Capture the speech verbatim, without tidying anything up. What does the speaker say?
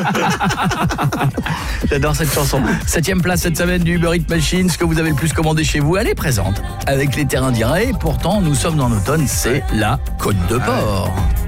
J'adore cette chanson. Septième place cette semaine du Uber Eats Machine. Ce que vous avez le plus commandé chez vous, elle est présente. Avec les terrains d'Irée, pourtant nous sommes en automne, c'est la Côte de Porc.